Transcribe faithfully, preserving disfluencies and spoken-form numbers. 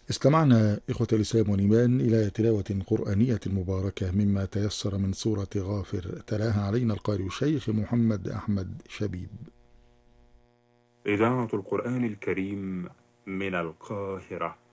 استمعنا إخوة الإسلام والإيمان إلى تلاوة قرآنية مباركة مما تيسر من سورة غافر، تلاها علينا القارئ الشيخ محمد أحمد شبيب. إذاعة القرآن الكريم من القاهرة.